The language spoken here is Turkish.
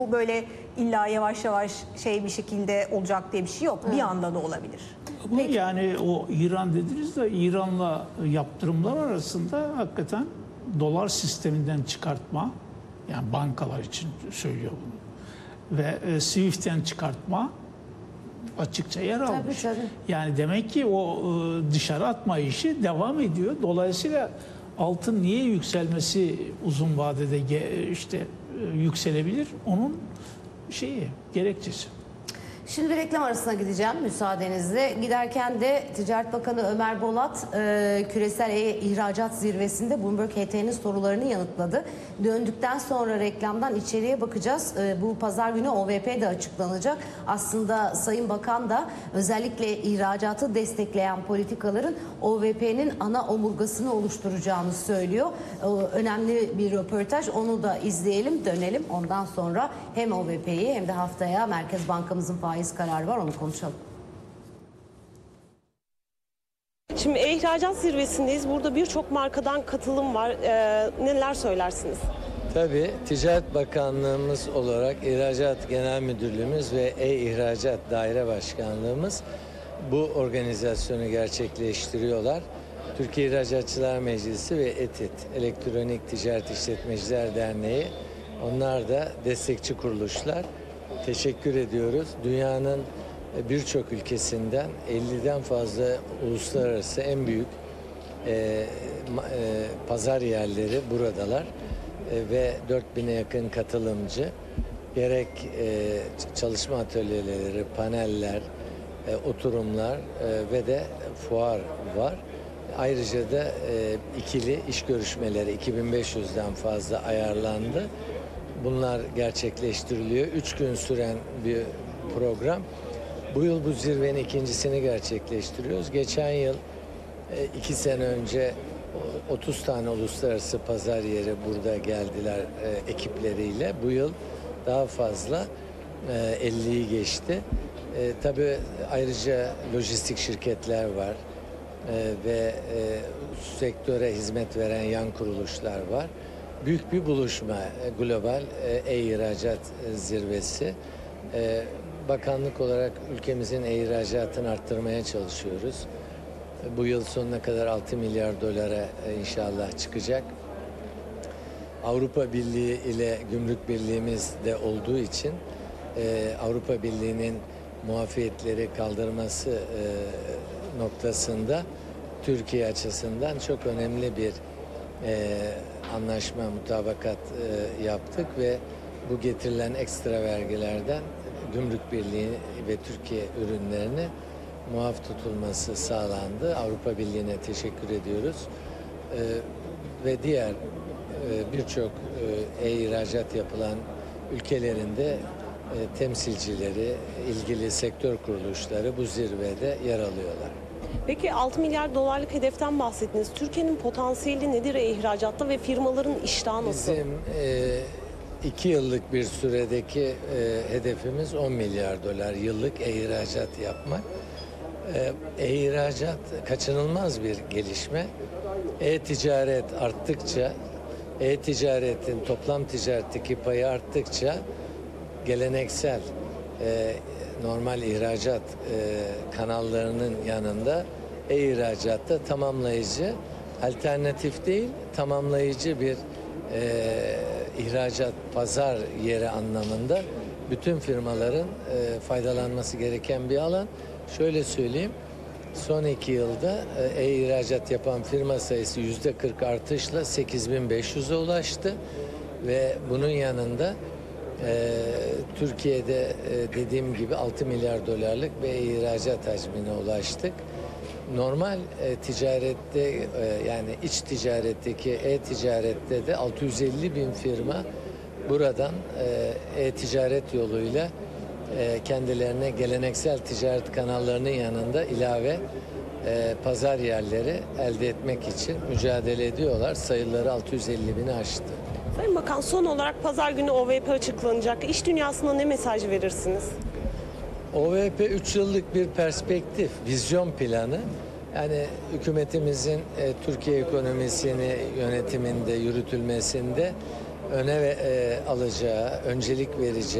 Bu böyle illa yavaş yavaş bir şekilde olacak diye bir şey yok. Bir anda da olabilir. Ama yani o İran dediniz de İran'la yaptırımlar arasında hakikaten dolar sisteminden çıkartma, yani bankalar için söylüyor bunu, ve SWIFT'ten çıkartma açıkça yer almış. Tabii. Yani demek ki o dışarı atma işi devam ediyor. Dolayısıyla altın niye yükselmesi uzun vadede yükselebilir? Onun gerekçesi. Şimdi bir reklam arasına gideceğim müsaadenizle. Giderken de Ticaret Bakanı Ömer Bolat küresel ihracat zirvesinde Bloomberg HT'nin sorularını yanıtladı. Döndükten sonra reklamdan içeriye bakacağız. Bu pazar günü OVP de açıklanacak. Aslında Sayın Bakan da özellikle ihracatı destekleyen politikaların OVP'nin ana omurgasını oluşturacağını söylüyor. Önemli bir röportaj. Onu da izleyelim, dönelim. Ondan sonra hem OVP'yi hem de haftaya Merkez Bankamızın faiz kararı var, onu konuşalım. Şimdi ihracat zirvesindeyiz. Burada birçok markadan katılım var. Neler söylersiniz? Tabii Ticaret Bakanlığımız olarak İhracat Genel Müdürlüğümüz ve İhracat Daire Başkanlığımız bu organizasyonu gerçekleştiriyorlar. Türkiye İhracatçılar Meclisi ve ETİT, Elektronik Ticaret İşletmeciler Derneği, onlar da destekçi kuruluşlar. Teşekkür ediyoruz. Dünyanın birçok ülkesinden 50'den fazla uluslararası en büyük pazar yerleri buradalar ve 4000'e yakın katılımcı. Gerek çalışma atölyeleri, paneller, oturumlar ve de fuar var. Ayrıca da ikili iş görüşmeleri 2500'den fazla ayarlandı. Bunlar gerçekleştiriliyor. 3 gün süren bir program. Bu yıl bu zirvenin ikincisini gerçekleştiriyoruz. Geçen yıl 2 sene önce 30 tane uluslararası pazar yeri burada geldiler ekipleriyle. Bu yıl daha fazla 50'yi geçti. Tabii ayrıca lojistik şirketler var ve sektöre hizmet veren yan kuruluşlar var. Büyük bir buluşma, global ihracat zirvesi. Bakanlık olarak ülkemizin ihracatını arttırmaya çalışıyoruz. Bu yıl sonuna kadar 6 milyar dolara inşallah çıkacak. Avrupa Birliği ile Gümrük Birliğimiz de olduğu için Avrupa Birliği'nin muafiyetleri kaldırması noktasında Türkiye açısından çok önemli bir anlaşma, mutabakat yaptık ve bu getirilen ekstra vergilerden Gümrük Birliği ve Türkiye ürünlerini muaf tutulması sağlandı. Avrupa Birliği'ne teşekkür ediyoruz. Ve diğer birçok ihracat yapılan ülkelerinde temsilcileri, ilgili sektör kuruluşları bu zirvede yer alıyorlar. Peki 6 milyar dolarlık hedeften bahsettiniz. Türkiye'nin potansiyeli nedir ihracatta ve firmaların iştahı nasıl? Bizim 2 yıllık bir süredeki hedefimiz 10 milyar dolar yıllık ihracat yapmak. İhracat kaçınılmaz bir gelişme. E-ticaret arttıkça, e-ticaretin toplam ticaretteki payı arttıkça geleneksel normal ihracat kanallarının yanında ihracatta tamamlayıcı, alternatif değil, tamamlayıcı bir ihracat pazar yeri anlamında bütün firmaların faydalanması gereken bir alan. Şöyle söyleyeyim, son 2 yılda ihracat yapan firma sayısı %40 artışla 8.500'e ulaştı ve bunun yanında Türkiye'de dediğim gibi 6 milyar dolarlık bir ihracat hacmine ulaştık. Normal ticarette yani iç ticaretteki e-ticarette de 650 bin firma buradan e-ticaret yoluyla kendilerine geleneksel ticaret kanallarının yanında ilave pazar yerleri elde etmek için mücadele ediyorlar. Sayıları 650 bini aştı. Sayın Bakan, son olarak pazar günü OVP açıklanacak. İş dünyasına ne mesaj verirsiniz? OVP 3 yıllık bir perspektif, vizyon planı. Yani hükümetimizin Türkiye ekonomisini yönetiminde, yürütülmesinde öne alacağı, öncelik vereceği